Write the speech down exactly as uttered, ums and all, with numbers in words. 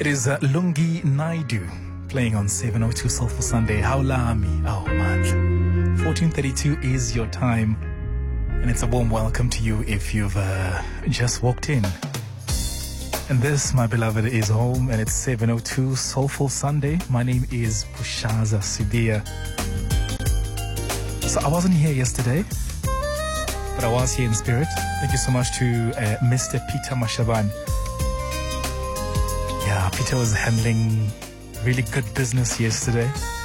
It is uh, Lungi Naidu playing on seven oh two Soulful Sunday. Haulami. Oh, man. fourteen thirty-two is your time. And it's a warm welcome to you if you've uh, just walked in. And this, my beloved, is home, and it's seven oh two Soulful Sunday. My name is Pushaza Sidia. So I wasn't here yesterday, but I was here in spirit. Thank you so much to uh, Mister Peter Mashaban. Yeah, Peter was handling really good business yesterday.